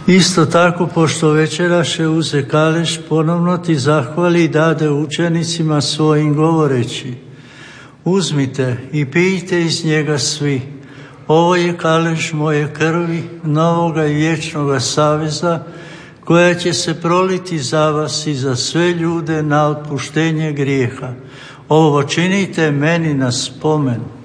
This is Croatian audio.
Isto tako, pošto večeraše, uze kaleš, ponovno ti zahvali i dade učenicima svojim govoreći: uzmite i pijte iz njega svi. Ovo je kaleš moje krvi, novoga i vječnoga saveza, koja će se proliti za vas i za sve ljude na otpuštenje grijeha. Ovo činite meni na spomen.